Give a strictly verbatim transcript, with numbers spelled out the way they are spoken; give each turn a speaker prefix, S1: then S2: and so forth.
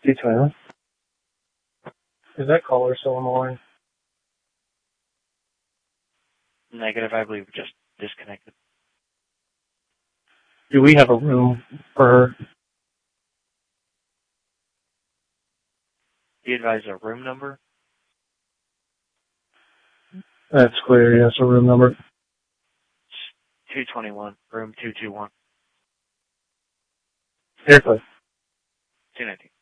S1: two twenty-one. Is that caller still on the line?
S2: Negative, I believe, just disconnected.
S1: Do we have a room for her?
S2: Do you advise a room number?
S1: That's clear, yes, a room number.
S2: two twenty-one, room two two one.
S1: Here, please.
S2: two nineteen.